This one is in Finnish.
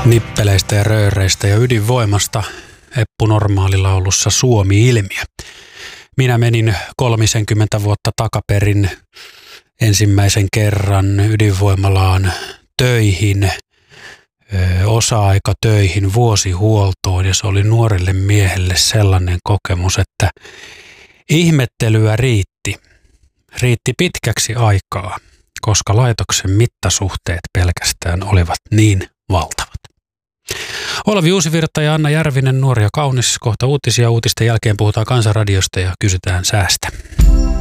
Nippeleistä ja rööreistä ja ydinvoimasta Eppu Normaalilaulussa Suomi-ilmiö. Minä menin 30 vuotta takaperin ensimmäisen kerran ydinvoimalaan töihin, osa-aikatöihin, vuosihuoltoon, ja se oli nuorelle miehelle sellainen kokemus, että ihmettelyä riitti pitkäksi aikaa, koska laitoksen mittasuhteet pelkästään olivat niin valtavat. Olavi Uusivirta ja Anna Järvinen, Nuori ja kaunis. Kohta uutisia. Uutisten jälkeen puhutaan Kansanradiosta ja kysytään säästä.